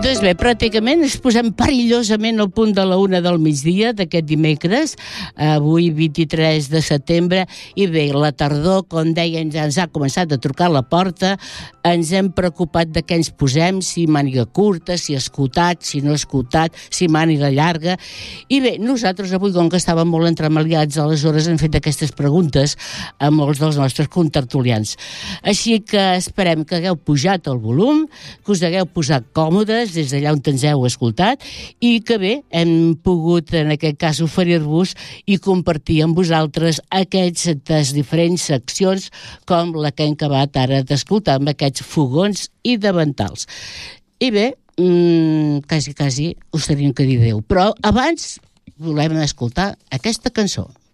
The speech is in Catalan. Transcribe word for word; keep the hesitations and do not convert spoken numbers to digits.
Doncs bé, pràcticament ens posem perillosament al punt de la una del migdia d'aquest dimecres, avui vint-i-tres de setembre, i bé, la tardor, com deia, ens ha començat a trucar a la porta, ens hem preocupat de què ens posem, si màniga curta, si escotat, si no escotat, si màniga llarga, i bé, nosaltres avui, com que estàvem molt entremaliats, aleshores hem fet aquestes preguntes a molts dels nostres contertulians. Així que esperem que hagueu pujat el volum, que us hagueu posat còmodes des d'allà on ens heu escoltat i que bé, hem pogut en aquest cas oferir-vos i compartir amb vosaltres aquestes diferents seccions com la que hem acabat ara d'escoltar amb aquests fogons i davantals. I bé, mmm, quasi, quasi us tenim que dir adéu, però abans volem escoltar aquesta cançó.